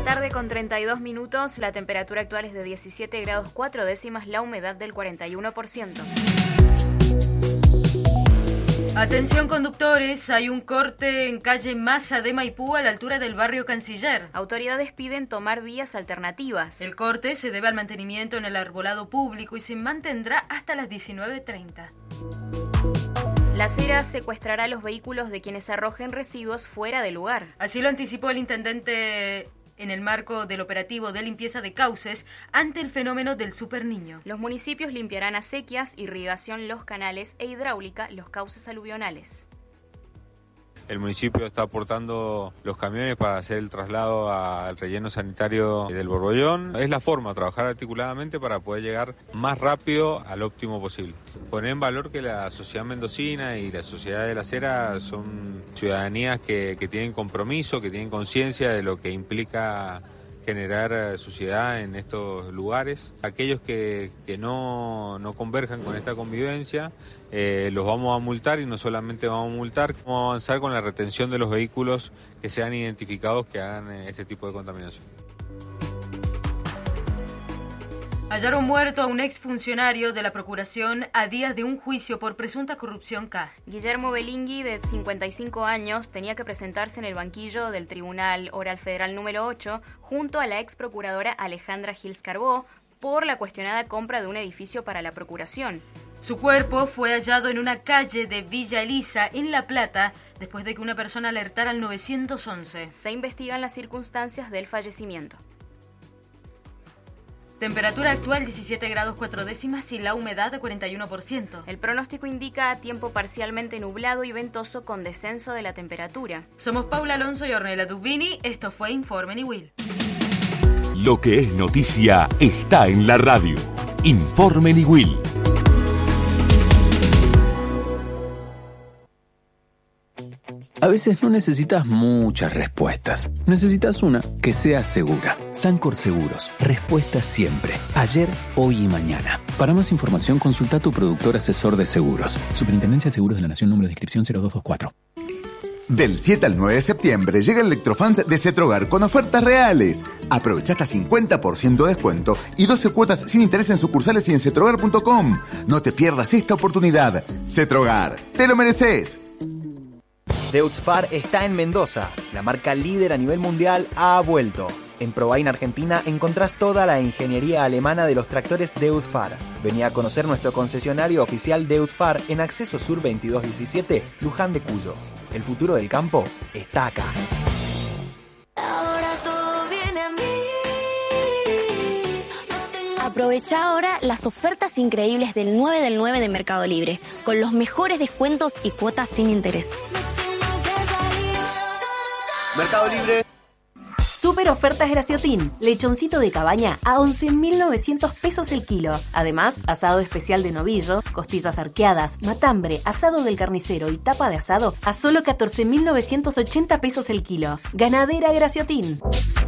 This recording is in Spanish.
tarde con 32 minutos, la temperatura actual es de 17 grados 4 décimas, la humedad del 41%. Atención conductores, hay un corte en calle Massa de Maipú a la altura del barrio Canciller. Autoridades piden tomar vías alternativas. El corte se debe al mantenimiento en el arbolado público y se mantendrá hasta las 19:30. La CERA secuestrará los vehículos de quienes arrojen residuos fuera del lugar. Así lo anticipó el intendente en el marco del operativo de limpieza de cauces ante el fenómeno del superniño. Los municipios limpiarán acequias, irrigación, los canales e hidráulica los cauces aluvionales. El municipio está aportando los camiones para hacer el traslado al relleno sanitario del Borbollón. Es la forma, trabajar articuladamente para poder llegar más rápido al óptimo posible. Poner en valor que la sociedad mendocina y la sociedad de la Cera son ciudadanías que tienen compromiso, que tienen conciencia de lo que implica generar sociedad en estos lugares. Aquellos que no converjan con esta convivencia, los vamos a multar, y no solamente vamos a multar, vamos a avanzar con la retención de los vehículos que sean identificados que hagan este tipo de contaminación. Hallaron muerto a un exfuncionario de la Procuración a días de un juicio por presunta corrupción K. Guillermo Belingui, de 55 años, tenía que presentarse en el banquillo del Tribunal Oral Federal número 8 junto a la ex procuradora Alejandra Gils Carbó por la cuestionada compra de un edificio para la Procuración. Su cuerpo fue hallado en una calle de Villa Elisa, en La Plata, después de que una persona alertara al 911. Se investigan las circunstancias del fallecimiento. Temperatura actual 17 grados 4 décimas y la humedad de 41%. El pronóstico indica tiempo parcialmente nublado y ventoso con descenso de la temperatura. Somos Paula Alonso y Ornella Dubini. Esto fue Informe Niwil. Lo que es noticia está en la radio. Informe Niwil. A veces no necesitas muchas respuestas. Necesitas una que sea segura. Sancor Seguros. Respuesta siempre. Ayer, hoy y mañana. Para más información, consulta a tu productor asesor de seguros. Superintendencia de Seguros de la Nación, número de inscripción 0224. Del 7 al 9 de septiembre llega el Electrofans de Cetrogar con ofertas reales. Aprovecha hasta 50% de descuento y 12 cuotas sin interés en sucursales y en cetrogar.com. No te pierdas esta oportunidad. Cetrogar, te lo mereces. Deutz-Fahr está en Mendoza. La marca líder a nivel mundial ha vuelto. En Probain Argentina encontrás toda la ingeniería alemana de los tractores Deutz-Fahr. Vení a conocer nuestro concesionario oficial Deutz-Fahr en Acceso Sur 2217, Luján de Cuyo. El futuro del campo está acá. Ahora todo viene a mí. Aprovecha ahora las ofertas increíbles del 9 del 9 de Mercado Libre, con los mejores descuentos y cuotas sin interés. Mercado Libre. Super ofertas Graciotín. Lechoncito de cabaña a 11.900 pesos el kilo. Además, asado especial de novillo, costillas arqueadas, matambre, asado del carnicero y tapa de asado a solo 14.980 pesos el kilo. Ganadera Graciotín.